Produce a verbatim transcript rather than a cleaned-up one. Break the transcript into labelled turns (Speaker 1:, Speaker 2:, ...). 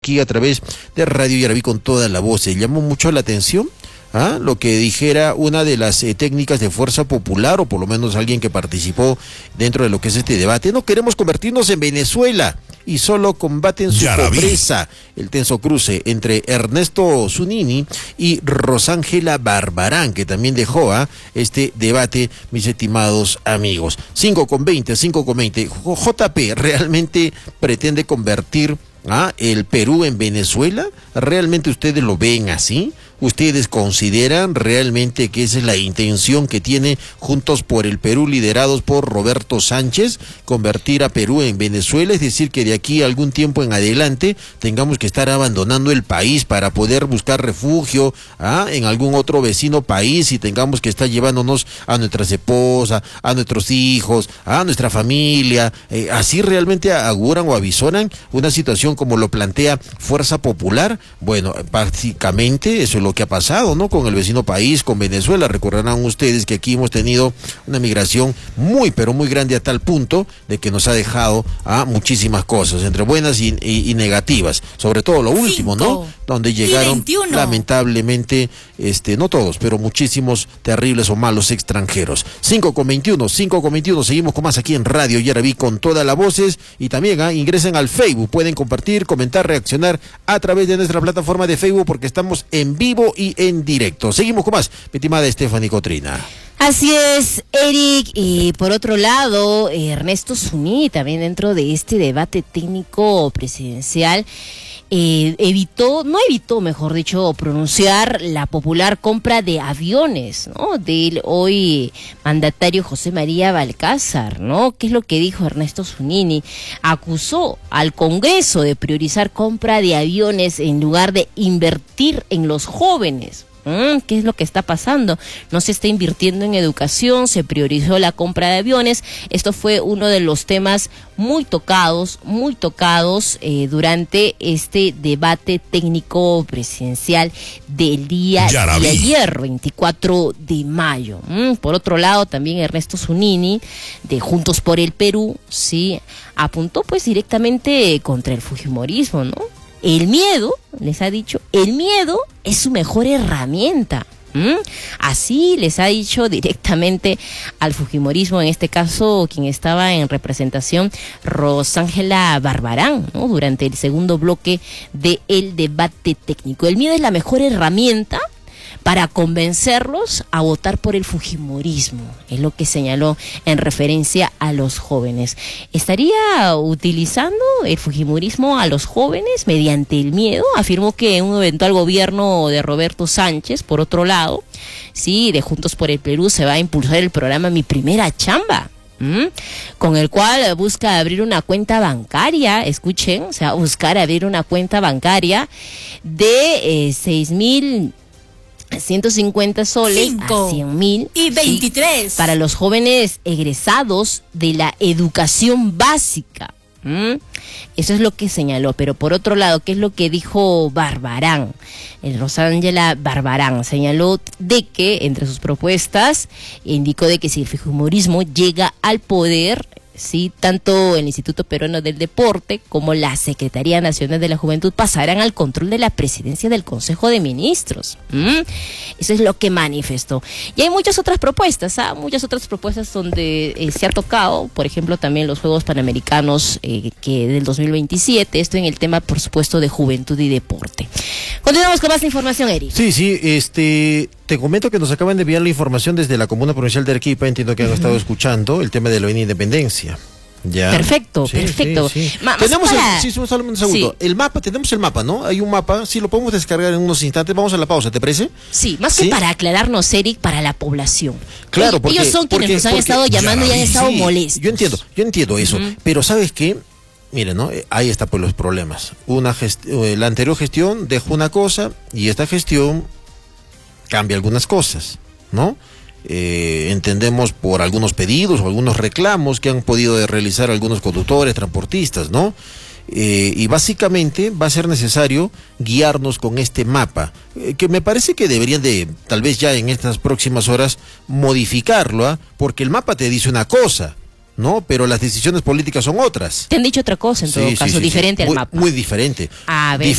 Speaker 1: aquí a través de Radio Yaraví con toda la voz. Se llamó mucho la atención ¿Ah? lo que dijera una de las eh, técnicas de Fuerza Popular, o por lo menos alguien que participó dentro de lo que es este debate. No queremos convertirnos en Venezuela y solo combaten su
Speaker 2: Yaraví.
Speaker 1: pobreza. El tenso cruce entre Ernesto Zunini y Rosángela Barbarán, que también dejó a ¿eh? este debate, mis estimados amigos. cinco con veinte, cinco con veinte. J P realmente pretende convertir ¿Ah? el Perú en Venezuela. ¿Realmente ustedes lo ven así? ¿Ustedes consideran realmente que esa es la intención que tiene Juntos por el Perú, liderados por Roberto Sánchez, convertir a Perú en Venezuela? Es decir, que de aquí a algún tiempo en adelante tengamos que estar abandonando el país para poder buscar refugio ¿ah? en algún otro vecino país, y tengamos que estar llevándonos a nuestras esposas, a nuestros hijos, a nuestra familia. Eh, ¿Así realmente auguran o avisoran una situación como lo plantea Fuerza Popular? Bueno, básicamente eso es lo que ha pasado, ¿no? Con el vecino país, con Venezuela. Recordarán ustedes que aquí hemos tenido una migración muy, pero muy grande, a tal punto de que nos ha dejado a muchísimas cosas, entre buenas y, y, y negativas. Sobre todo lo último, ¿no? Donde llegaron, lamentablemente, este, no todos, pero muchísimos terribles o malos extranjeros. cinco con veintiuno, cinco con veintiuno, seguimos con más aquí en Radio Yaraví con todas las voces, y también ¿eh? ingresen al Facebook, pueden compartir, comentar, reaccionar a través de nuestra plataforma de Facebook, porque estamos en vivo y en directo. Seguimos con más, mi estimada Stephanie Cotrina.
Speaker 3: Así es, Eric. Y por otro lado, Ernesto Zunini, también dentro de este debate técnico presidencial, eh, evitó, no evitó, mejor dicho, pronunciar la popular compra de aviones, ¿no? Del hoy mandatario José María Balcázar, ¿no? ¿Qué es lo que dijo Ernesto Zunini? Acusó al Congreso de priorizar compra de aviones en lugar de invertir en los jóvenes. ¿Qué es lo que está pasando? No se está invirtiendo en educación, se priorizó la compra de aviones. Esto fue uno de los temas muy tocados, muy tocados eh, durante este debate técnico presidencial del día
Speaker 2: Yaraví.
Speaker 3: de ayer, veinticuatro de mayo. ¿Mm? Por otro lado, también Ernesto Zunini, de Juntos por el Perú, sí, apuntó pues directamente contra el fujimorismo, ¿no? El miedo, les ha dicho, el miedo es su mejor herramienta. ¿Mm? Así les ha dicho directamente al fujimorismo, en este caso quien estaba en representación, Rosángela Barbarán, ¿no? Durante el segundo bloque del debate técnico. El miedo es la mejor herramienta para convencerlos a votar por el fujimorismo, es lo que señaló en referencia a los jóvenes. ¿Estaría utilizando el fujimorismo a los jóvenes mediante el miedo? Afirmó que en un eventual gobierno de Roberto Sánchez, por otro lado, sí, de Juntos por el Perú, se va a impulsar el programa Mi Primera Chamba, ¿Mm? con el cual busca abrir una cuenta bancaria, escuchen, o sea, buscar abrir una cuenta bancaria de eh, seis mil ciento cincuenta soles
Speaker 4: Cinco.
Speaker 3: a cien mil
Speaker 4: Y veintitrés.
Speaker 3: sí, para los jóvenes egresados de la educación básica. ¿Mm? Eso es lo que señaló. Pero por otro lado, ¿qué es lo que dijo Barbarán? El Rosángela Barbarán señaló de que entre sus propuestas indicó de que si el fujimorismo llega al poder, sí, tanto el Instituto Peruano del Deporte como la Secretaría Nacional de la Juventud pasarán al control de la presidencia del Consejo de Ministros. ¿Mm? Eso es lo que manifestó. Y hay muchas otras propuestas, ¿ah? muchas otras propuestas donde eh, se ha tocado, por ejemplo, también los Juegos Panamericanos eh, que del dos mil veintisiete, esto en el tema, por supuesto, de juventud y deporte. Continuamos con más información, Eric.
Speaker 1: Sí, sí, este... Te comento que nos acaban de enviar la información desde la Comuna Provincial de Arequipa, entiendo que han uh-huh. estado escuchando el tema de la Independencia. Ya.
Speaker 3: Perfecto,
Speaker 1: sí,
Speaker 3: perfecto.
Speaker 1: Sí, sí.
Speaker 3: Ma-
Speaker 1: tenemos
Speaker 3: para...
Speaker 1: el, sí, un segundo. Sí. El mapa, tenemos el mapa, ¿no? Hay un mapa, sí, lo podemos descargar en unos instantes. Vamos a la pausa, ¿te parece?
Speaker 3: Sí, más
Speaker 1: ¿Sí?
Speaker 3: que para aclararnos, Eric, para la población.
Speaker 1: Claro,
Speaker 3: ellos,
Speaker 1: porque,
Speaker 3: ellos son quienes
Speaker 1: porque,
Speaker 3: nos han
Speaker 1: porque,
Speaker 3: estado llamando y han estado
Speaker 1: sí,
Speaker 3: molestos.
Speaker 1: Yo entiendo, yo entiendo eso,
Speaker 3: Uh-huh.
Speaker 1: pero ¿sabes qué? Miren, ¿no? Ahí está pues los problemas. Una gest- la anterior gestión dejó una cosa y esta gestión cambia algunas cosas, ¿no? Eh, entendemos por algunos pedidos o algunos reclamos que han podido realizar algunos conductores, transportistas, ¿no? Eh, y básicamente va a ser necesario guiarnos con este mapa, eh, que me parece que deberían de, tal vez ya en estas próximas horas, modificarlo, ¿eh? Porque el mapa te dice una cosa, ¿no? Pero las decisiones políticas son otras.
Speaker 3: Te han dicho otra cosa, en todo
Speaker 1: sí,
Speaker 3: caso,
Speaker 1: sí, sí,
Speaker 3: diferente
Speaker 1: sí.
Speaker 3: al
Speaker 1: Muy,
Speaker 3: mapa.
Speaker 1: muy diferente.
Speaker 3: A ver.